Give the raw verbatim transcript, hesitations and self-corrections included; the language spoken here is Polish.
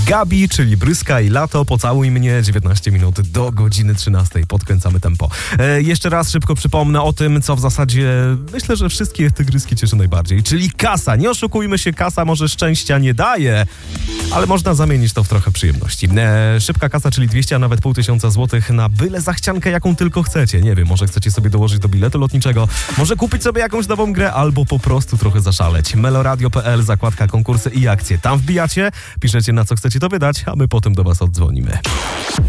Gabi, czyli Bryska i Lato, Pocałuj mnie, dziewiętnaście minut do godziny trzynastej. Podkręcamy tempo. E, jeszcze raz szybko przypomnę o tym, co w zasadzie myślę, że wszystkie tygryski cieszy najbardziej, czyli kasa. Nie oszukujmy się, kasa może szczęścia nie daje, ale można zamienić to w trochę przyjemności. E, szybka kasa, czyli dwieście, a nawet pół tysiąca złotych na byle zachciankę, jaką tylko chcecie. Nie wiem, może chcecie sobie dołożyć do biletu lotniczego, może kupić sobie jakąś nową grę, albo po prostu trochę zaszaleć. meloradio kropka p l, zakładka konkursy i akcje. Tam wbijacie, piszecie na co chcecie to wydać, a my potem do was oddzwonimy.